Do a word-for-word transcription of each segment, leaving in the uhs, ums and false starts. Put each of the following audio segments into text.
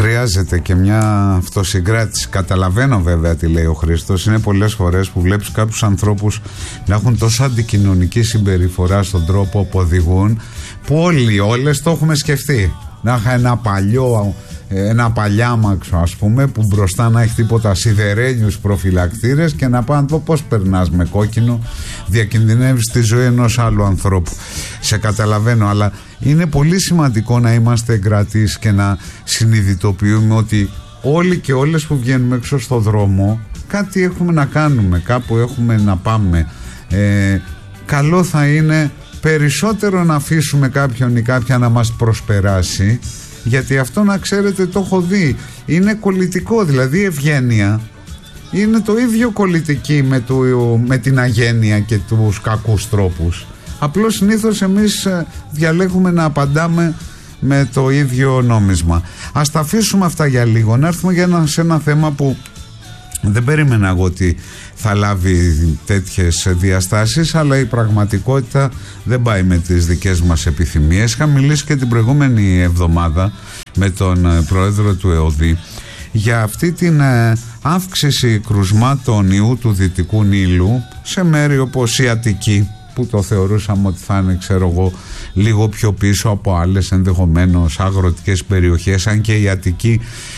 χρειάζεται και μια αυτοσυγκράτηση. Καταλαβαίνω βέβαια τι λέει ο Χρήστος. Είναι πολλές φορές που βλέπεις κάποιους ανθρώπους να έχουν τόσο αντικοινωνική συμπεριφορά στον τρόπο που οδηγούν, που όλοι όλες το έχουμε σκεφτεί. Να είχα ένα παλιό, ένα παλιάμαξο ας πούμε, που μπροστά να έχει τίποτα σιδερένιους προφυλακτήρες και να πάω να δω πώς περνάς με κόκκινο, διακινδυνεύεις τη ζωή ενός άλλου ανθρώπου. Σε καταλαβαίνω, αλλά είναι πολύ σημαντικό να είμαστε εγκρατείς και να συνειδητοποιούμε ότι όλοι και όλες που βγαίνουμε έξω στο δρόμο κάτι έχουμε να κάνουμε, κάπου έχουμε να πάμε. ε, καλό θα είναι περισσότερο να αφήσουμε κάποιον ή κάποια να μας προσπεράσει, γιατί αυτό, να ξέρετε, το έχω δει, είναι κολλητικό. Δηλαδή η ευγένεια είναι το ίδιο κολλητική με, το, με την αγένεια και τους κακούς τρόπους. Απλώς συνήθως εμείς διαλέγουμε να απαντάμε με το ίδιο νόμισμα. Ας τα αφήσουμε αυτά για λίγο, να έρθουμε για ένα, σε ένα θέμα που δεν περίμενα εγώ ότι θα λάβει τέτοιες διαστάσεις, αλλά η πραγματικότητα δεν πάει με τις δικές μας επιθυμίες. Είχα μιλήσει και την προηγούμενη εβδομάδα με τον πρόεδρο του ΕΟΔΗ για αυτή την αύξηση κρουσμάτων ιού του Δυτικού Νείλου σε μέρη όπως η Αττική, που το θεωρούσαμε ότι θα είναι, ξέρω εγώ, λίγο πιο πίσω από άλλες ενδεχομένως αγροτικές περιοχές, αν και η Αττική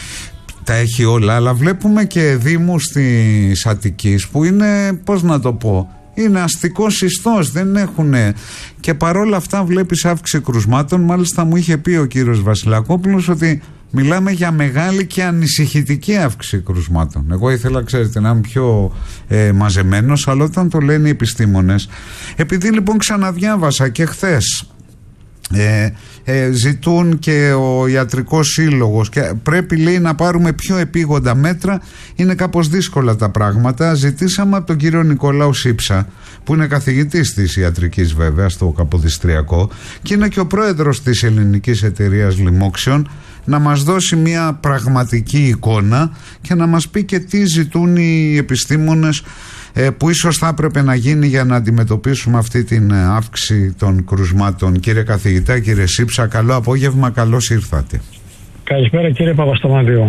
τα έχει όλα, αλλά βλέπουμε και δήμους της Αττικής που είναι, πώς να το πω, είναι αστικός ιστός, δεν έχουν, και παρόλα αυτά βλέπεις αύξηση κρουσμάτων. Μάλιστα μου είχε πει ο κύριος Βασιλακόπουλος ότι μιλάμε για μεγάλη και ανησυχητική αύξηση κρουσμάτων. Εγώ ήθελα, ξέρετε, να είμαι πιο ε, μαζεμένος, αλλά όταν το λένε οι επιστήμονες, επειδή λοιπόν ξαναδιάβασα και χθες, Ε, ε, ζητούν και ο Ιατρικός Σύλλογος και πρέπει, λέει, να πάρουμε πιο επίγοντα μέτρα. Είναι κάπως δύσκολα τα πράγματα. Ζητήσαμε από τον κύριο Νικολάου Σύψα, που είναι καθηγητής της ιατρικής βέβαια στο Καποδιστριακό και είναι και ο πρόεδρος της Ελληνικής Εταιρείας Λοιμόξεων, να μας δώσει μια πραγματική εικόνα και να μας πει και τι ζητούν οι επιστήμονες, που ίσως θα έπρεπε να γίνει για να αντιμετωπίσουμε αυτή την αύξηση των κρουσμάτων. Κύριε καθηγητά, κύριε Σύψα, καλό απόγευμα, καλώς ήρθατε. Καλησπέρα κύριε Παπασταμάτιο.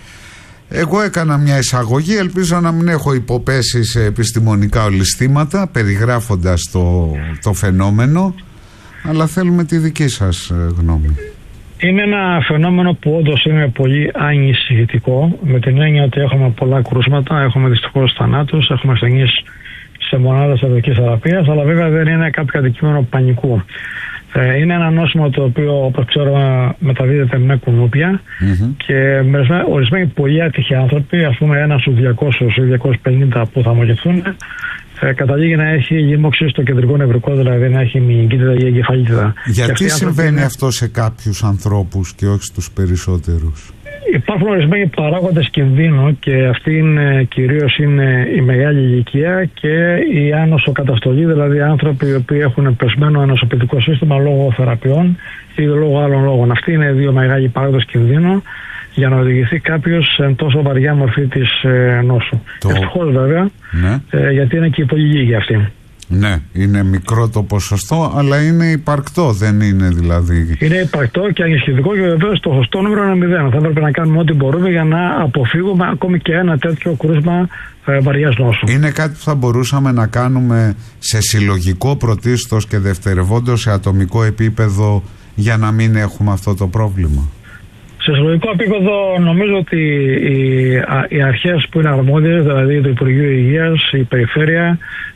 Εγώ έκανα μια εισαγωγή, ελπίζω να μην έχω υποπέσει σε επιστημονικά ολισθήματα περιγράφοντας το, το φαινόμενο, αλλά θέλουμε τη δική σας γνώμη. Είναι ένα φαινόμενο που όντως είναι πολύ ανησυχητικό, με την έννοια ότι έχουμε πολλά κρούσματα, έχουμε δυστυχώς θανάτους, έχουμε ασθενείς σε μονάδες ιατρικής θεραπείας, αλλά βέβαια δεν είναι κάποιο αντικείμενο πανικού. Ε, είναι ένα νόσημα το οποίο, όπως ξέρουμε, μεταδίδεται με κουνούπια mm-hmm. και με ορισμένοι πολύ άτυχοι άνθρωποι, ας πούμε ένα στους διακόσιους ή διακόσιους πενήντα που θα μολυνθούν, Ε, καταλήγει να έχει λίμωξη στο κεντρικό νευρικό, δηλαδή να έχει μυϊκίτιδα ή εγκεφαλίτιδα. Γιατί συμβαίνει είναι... αυτό σε κάποιους ανθρώπους και όχι στους περισσότερους? Υπάρχουν ορισμένοι παράγοντες κινδύνου και αυτοί είναι, κυρίως είναι η μεγάλη ηλικία και η άνοσο καταστολή, δηλαδή άνθρωποι οι οποίοι έχουν πεσμένο ανοσοποιητικό σύστημα λόγω θεραπείων ή λόγω άλλων λόγων. Αυτοί είναι δύο μεγάλοι παράγοντες κινδύνου για να οδηγηθεί κάποιος σε τόσο βαριά μορφή της ε, νόσου. Το... Ευτυχώς βέβαια, ναι. ε, γιατί είναι και πολύ λίγοι αυτοί. Ναι, είναι μικρό το ποσοστό, αλλά είναι υπαρκτό, δεν είναι δηλαδή. Είναι υπαρκτό και ανησυχητικό και βεβαίως το σωστό νούμερο είναι μηδέν. Θα έπρεπε να κάνουμε ό,τι μπορούμε για να αποφύγουμε ακόμη και ένα τέτοιο κρούσμα ε, βαριάς νόσου. Είναι κάτι που θα μπορούσαμε να κάνουμε σε συλλογικό πρωτίστως και δευτερευόντως σε ατομικό επίπεδο για να μην έχουμε αυτό το πρόβλημα? Σε συλλογικό επίπεδο νομίζω ότι οι, οι αρχές που είναι αρμόδιες, δηλαδή το Υπουργείο Υγείας, η Περιφέρεια,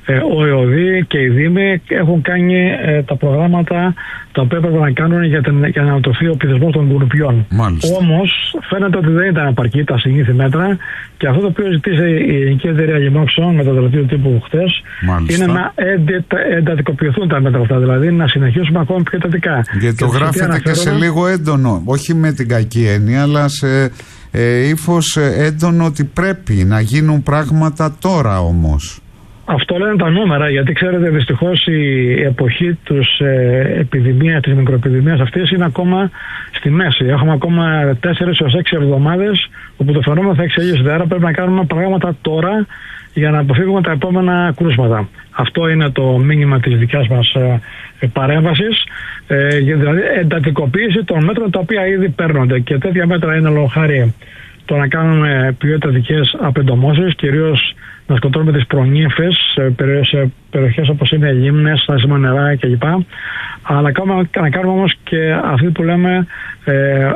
ο ΕΟΔΗ και οι Δήμοι έχουν κάνει ε, τα προγράμματα τα οποία έπρεπε να κάνουν για, την, για να ανατροφεί ο πληθυσμός των κουνουπιών. Όμως φαίνεται ότι δεν ήταν επαρκή τα συνήθη μέτρα και αυτό το οποίο ζητήσε η Ελληνική Εταιρεία Λοιμόξεων με το δελτίο τύπου χτες είναι να εντατικοποιηθούν τα μέτρα αυτά, δηλαδή να συνεχίσουμε ακόμη πιο εντατικά. Γιατί το γράφετε και σε λίγο έντονο, όχι με την κακή έννοια, αλλά σε ε, ύφος έντονο ότι πρέπει να γίνουν πράγματα τώρα όμως. Αυτό λένε τα νούμερα, γιατί ξέρετε δυστυχώς η εποχή της ε, επιδημίας, της μικροεπιδημίας αυτής είναι ακόμα στη μέση. Έχουμε ακόμα τέσσερις έως έξι εβδομάδες όπου το φαινόμενο θα εξελίσσεται. Άρα πρέπει να κάνουμε πράγματα τώρα για να αποφύγουμε τα επόμενα κρούσματα. Αυτό είναι το μήνυμα της δικιάς μας ε, παρέμβασης. Ε, δηλαδή εντατικοποίηση των μέτρων τα οποία ήδη παίρνονται. Και τέτοια μέτρα είναι λόγω χάρη το να κάνουμε πιο εντατικές απεντομώσεις, κυρίως να σκοτώνουμε τις προνύμφες σε περιοχές όπως είναι λίμνες, στάσιμα νερά κλπ. Αλλά να κάνουμε όμως και αυτή που λέμε ε, ε,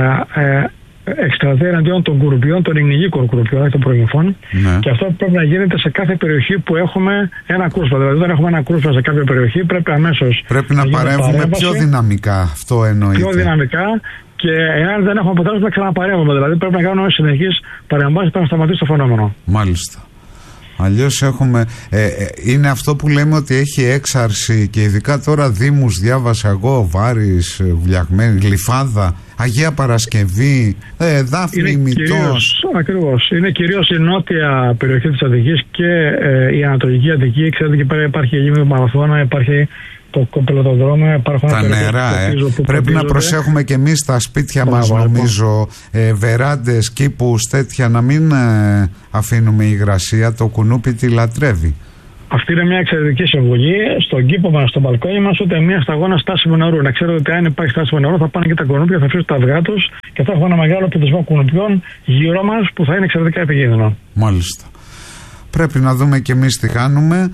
ε, εκστρατεία εναντίον των κουρουπιών, των υγνηγίκων κουρουπιών, των προνυμφών. Ναι. Και αυτό πρέπει να γίνεται σε κάθε περιοχή που έχουμε ένα κρούσμα. Δηλαδή, όταν έχουμε ένα κρούσμα σε κάποια περιοχή, πρέπει αμέσως πρέπει να, να παρέμβουμε πιο δυναμικά. Αυτό εννοείται. Πιο δυναμικά. Και εάν δεν έχουμε αποτέλεσμα, να ξαναπαρέμβουμε. Δηλαδή, πρέπει να κάνουμε συνεχείς παρεμβάσεις para να σταματήσει το φαινόμενο. Μάλιστα. Αλλιώς έχουμε, ε, ε, είναι αυτό που λέμε ότι έχει έξαρση και ειδικά τώρα δήμους, διάβασα εγώ, Βάρης, Βουλιαγμένη, Γλυφάδα, Αγία Παρασκευή, ε, Δάφνη, Μητός. Ακριβώς. Είναι κυρίως η νότια περιοχή της Αττικής και ε, η ανατολική Αττική. Ξέρετε εκεί πέρα υπάρχει η λίμνη Μαραθώνα, υπάρχει το κοπελοτοδρόμιο, υπάρχουν τα νερά, ε. Πρέπει να προσέχουμε και εμείς στα σπίτια μας, νομίζω, ε, βεράντες, κήπους, τέτοια, να μην ε, αφήνουμε υγρασία. Το κουνούπι τη λατρεύει. Αυτή είναι μια εξαιρετική συμβουλή. Στον κήπο μας, στο μπαλκόνι μας, ούτε μια σταγόνα στάσιμο νερού. Να ξέρετε ότι αν υπάρχει στάσιμο νερό, θα πάνε και τα κουνούπια, θα αφήσουν τα αυγά τους και θα έχουμε ένα μεγάλο πληθυσμό κουνουπιών γύρω μας που θα είναι εξαιρετικά επικίνδυνο. Μάλιστα. Πρέπει να δούμε και εμείς τι κάνουμε.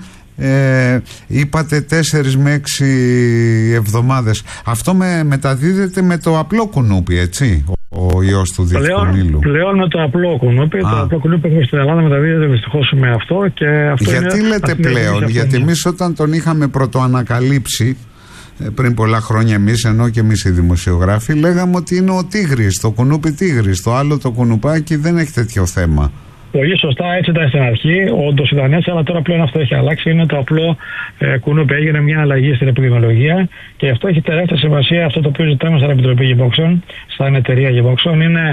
Ε, είπατε τέσσερις με έξι εβδομάδες. Αυτό με, μεταδίδεται με το απλό κουνούπι, έτσι, ο, ο ιός του διφθονήλου. Πλέον, πλέον με το απλό κουνούπι. Το απλό κουνούπι έχουμε στην Ελλάδα μεταδίδεται δυστυχώς με αυτό. Και αυτό γιατί είναι, λέτε πλέον? Γιατί εμείς όταν τον είχαμε πρωτοανακαλύψει πριν πολλά χρόνια, εμείς, ενώ και εμείς οι δημοσιογράφοι, λέγαμε ότι είναι ο τίγρης, το κουνούπι τίγρης. Το άλλο το κουνουπάκι δεν έχει τέτοιο θέμα. Πολύ σωστά, έτσι ήταν στην αρχή. Όντως ήταν έτσι, αλλά τώρα πλέον αυτό έχει αλλάξει. Είναι το απλό ε, κουνούπι. Έγινε μια αλλαγή στην επιδημιολογία και αυτό έχει τεράστια σημασία. Αυτό το οποίο ζητάμε στην Επιτροπή Γεμόξεων, στην εταιρεία Γεμόξεων, είναι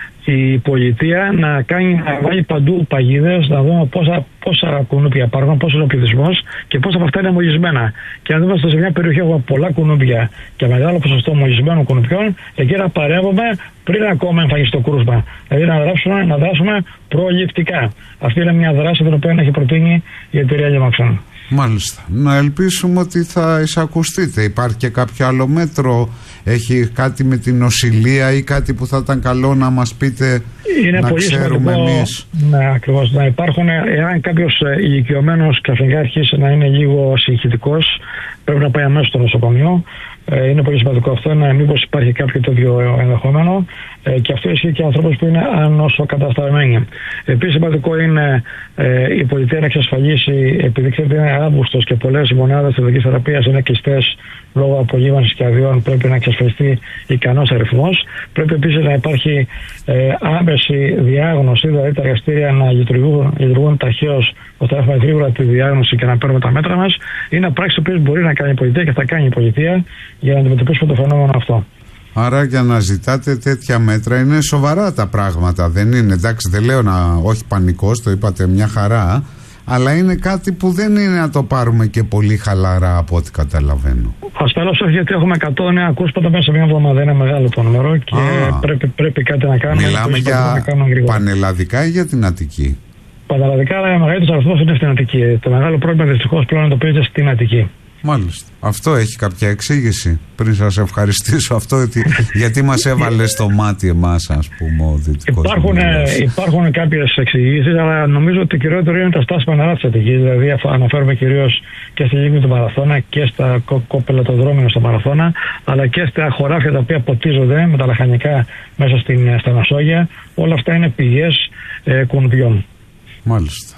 η πολιτεία να κάνει, να βάλει παντού παγίδες, να δούμε πόσα, πόσα κουνούπια υπάρχουν, πόσο είναι ο πληθυσμός και πόσα από αυτά είναι μολυσμένα. Και αν δούμε σε μια περιοχή έχουμε πολλά κουνούπια και μεγάλο ποσοστό μολυσμένων κουνουπιών, εκεί να παρέμβουμε πριν ακόμα εμφανιστεί το κρούσμα. Δηλαδή να δράσουμε, να δράσουμε προληπτικά. Αυτή είναι μια δράση την οποία έχει προτείνει η εταιρεία Γεμόξεων. Μάλιστα. Να ελπίσουμε ότι θα εισακουστείτε. Υπάρχει και κάποιο άλλο μέτρο? Έχει κάτι με την νοσηλεία ή κάτι που θα ήταν καλό να μας πείτε? Είναι να πολύ ξέρουμε σημαντικό, εμείς? Ναι, ακριβώς. Να υπάρχουν, εάν κάποιος ηλικιωμένος ξαφνικά αρχίσει να είναι λίγο συγχυτικός, πρέπει να πάει αμέσως στο νοσοκομείο. Ε, είναι πολύ σημαντικό αυτό, να μήπως υπάρχει κάποιο τέτοιο ενδεχόμενο, ε, και αυτό ισχύει και ανθρώπους που είναι ανοσοκατασταλμένοι. Επίσης σημαντικό είναι ε, η πολιτεία να εξασφαλίσει, επειδή ξέρετε είναι Αύγουστος και πολλές μονάδες ειδικής θεραπείας είναι κλειστές λόγω απολύμανσης και αδειών, πρέπει να εξασφαλιστεί ικανός αριθμός. Πρέπει επίσης να υπάρχει ε, άμεση διάγνωση, δηλαδή τα εργαστήρια να λειτουργούν, λειτουργούν ταχαίως, ώστε να έχουμε γρήγορα τη διάγνωση και να παίρνουμε τα μέτρα μας. Είναι πράξη που μπορεί να κάνει η πολιτεία και θα κάνει η πολιτεία για να αντιμετωπίσουμε το φαινόμενο αυτό. Άρα για να ζητάτε τέτοια μέτρα είναι σοβαρά τα πράγματα, δεν είναι? Εντάξει, δεν λέω να όχι πανικός, το είπατε μια χαρά, αλλά είναι κάτι που δεν είναι να το πάρουμε και πολύ χαλαρά από ό,τι καταλαβαίνω. Ασφαλώς όχι, γιατί έχουμε εκατό νέα κρούσματα μέσα σε μια εβδομάδα. Είναι μεγάλο το νούμερο και πρέπει, πρέπει κάτι να κάνουμε. Μιλάμε για πανελλαδικά ή για την Αττική? Πανελλαδικά, αλλά ο μεγαλύτερος αριθμός είναι στην Αττική. Το μεγάλο πρόβλημα δυστυχώς πλέον εντοπίζεται στην Αττική. Μάλιστα. Αυτό έχει κάποια εξήγηση? Πριν σας ευχαριστήσω αυτό, ότι, γιατί μας έβαλε στο μάτι εμάς, ας πούμε, ο Δυτικός. Υπάρχουν, υπάρχουν κάποιες εξηγήσεις, αλλά νομίζω ότι κυριότερο είναι τα στάσιμα νερά της Αττικής. Δηλαδή αναφέρουμε κυρίως και στη λίμνη του Μαραθώνα και στα κοπελοτοδρόμια στο Μαραθώνα, αλλά και στα χωράφια τα οποία ποτίζονται με τα λαχανικά μέσα στην, στα Μεσόγεια. Όλα αυτά είναι πηγές ε, κουνουπιών. Μάλιστα.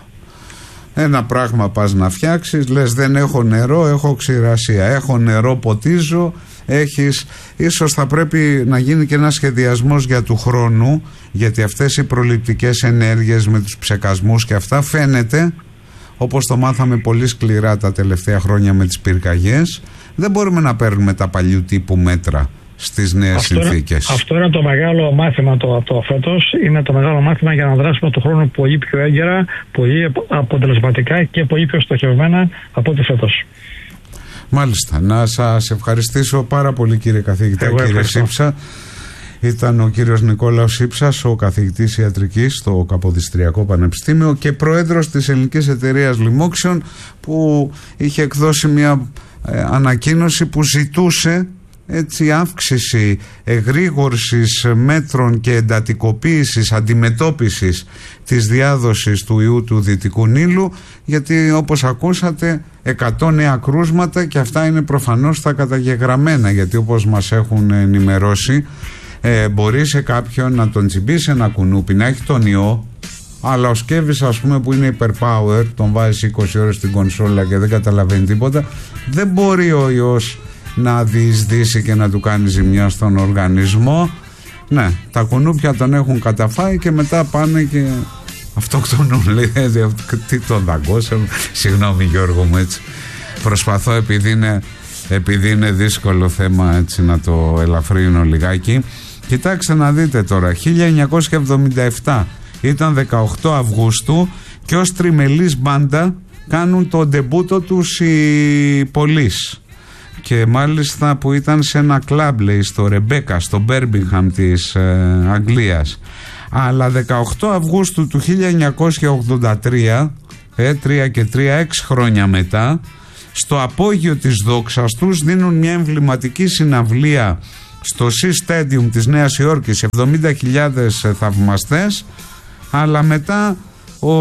Ένα πράγμα πας να φτιάξεις, λες δεν έχω νερό, έχω ξηρασία, έχω νερό, ποτίζω, έχεις, ίσως θα πρέπει να γίνει και ένα σχεδιασμός για του χρόνου, γιατί αυτές οι προληπτικές ενέργειες με τους ψεκασμούς και αυτά φαίνεται, όπως το μάθαμε πολύ σκληρά τα τελευταία χρόνια με τις πυρκαγιές, δεν μπορούμε να παίρνουμε τα παλιού τύπου μέτρα στις νέες αυτό συνθήκες. Είναι, αυτό είναι το μεγάλο μάθημα το, το φέτος. Είναι το μεγάλο μάθημα για να δράσουμε τον χρόνο πολύ πιο έγκαιρα, πολύ αποτελεσματικά και πολύ πιο στοχευμένα από ό,τι φέτος. Μάλιστα. Να σας ευχαριστήσω πάρα πολύ, κύριε καθηγητά, Εγώ κύριε ευχαριστώ. Σύψα. Ήταν ο κύριος Νικόλαος Σύψας, ο καθηγητής ιατρικής στο Καποδιστριακό Πανεπιστήμιο και πρόεδρος της Ελληνικής Εταιρείας Λοιμόξεων, που είχε εκδώσει μια ε, ανακοίνωση που ζητούσε έτσι αύξηση εγρήγορσης μέτρων και εντατικοποίησης αντιμετώπισης της διάδοσης του ιού του Δυτικού Νείλου, γιατί όπως ακούσατε εκατό νέα κρούσματα, και αυτά είναι προφανώς τα καταγεγραμμένα, γιατί όπως μας έχουν ενημερώσει ε, μπορεί σε κάποιον να τον τσιμπήσει ένα κουνούπι, να έχει τον ιό, αλλά ο σκεύης, ας πούμε, που είναι hyperpower, τον βάζεις είκοσι ώρες στην κονσόλα και δεν καταλαβαίνει τίποτα, δεν μπορεί ο ιός να διεισδύσει και να του κάνει ζημιά στον οργανισμό. Ναι, τα κουνούπια τον έχουν καταφάει και μετά πάνε και αυτοκτονούν. Λέει, τι τον δαγκώσαμε. Συγγνώμη Γιώργο μου, έτσι προσπαθώ, επειδή είναι, επειδή είναι δύσκολο θέμα, έτσι να το ελαφρύνω λιγάκι. Κοιτάξτε να δείτε τώρα, χίλια εννιακόσια εβδομήντα επτά ήταν δεκαοκτώ Αυγούστου και ως τριμελής μπάντα κάνουν το ντεμπούτο τους οι Police. Και μάλιστα που ήταν σε ένα κλαμπ, λέει, στο Ρεμπέκα, στο Μπέρμπιγχαμ της ε, Αγγλίας. Αλλά δεκαοκτώ Αυγούστου του χίλια εννιακόσια ογδόντα τρία, ε, τρία και τρία, έξι χρόνια μετά, στο απόγειο της δόξας τους δίνουν μια εμβληματική συναυλία στο Sea Stadium της Νέας Υόρκης, εβδομήντα χιλιάδες θαυμαστές, αλλά μετά ο...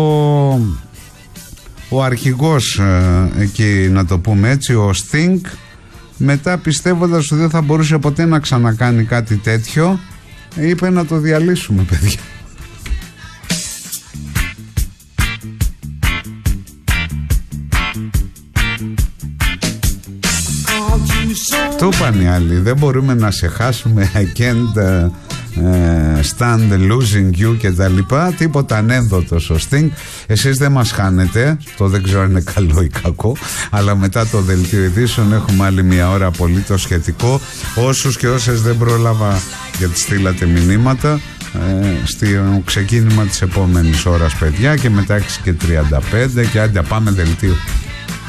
ο αρχηγός ε, εκεί, να το πούμε έτσι, ο Sting, μετά πιστεύοντας ότι δεν θα μπορούσε ποτέ να ξανακάνει κάτι τέτοιο, είπε να το διαλύσουμε, παιδιά. Το είπαν οι άλλοι, δεν μπορούμε να σε χάσουμε, I can't uh, uh, stand losing you και τα λοιπά, τίποτα ανένδοτος ο Sting. Εσείς δεν μας χάνετε, το δεν ξέρω αν είναι καλό ή κακό, αλλά μετά το δελτίο ειδήσεων έχουμε άλλη μια ώρα απολύτως σχετικό. Όσους και όσες δεν πρόλαβα, γιατί στείλατε μηνύματα, ε, στο ξεκίνημα της επόμενης ώρας, παιδιά, και μετά έξι και τριάντα πέντε, και άντε πάμε δελτίο.